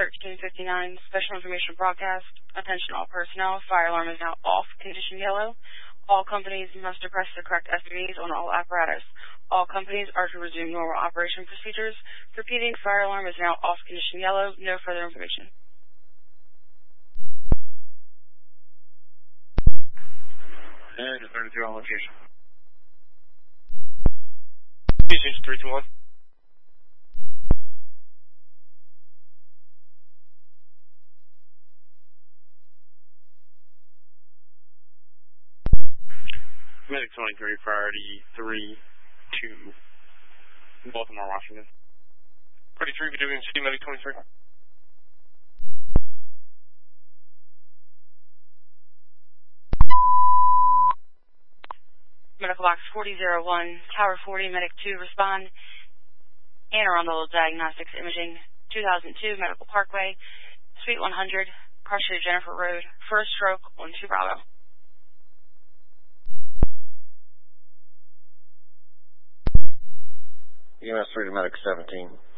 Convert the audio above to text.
1359, special information broadcast. Attention all personnel, fire alarm is now off, condition yellow. All companies must depress the correct SPVs on all apparatus. All companies are to resume normal operation procedures. Repeating, fire alarm is now off, condition yellow. No further information. And 32 on location. Usage 321. Medic 23, priority 3-2, Baltimore, Washington. Priority 3, Video City, Medic 23. Medical box 4001, Tower 40, Medic 2, respond. Anne Arundel Diagnostics Imaging, 2002, Medical Parkway, Suite 100, Cartier Jennifer Road, first stroke, 12 Bravo. EMS 3 to Medic 17.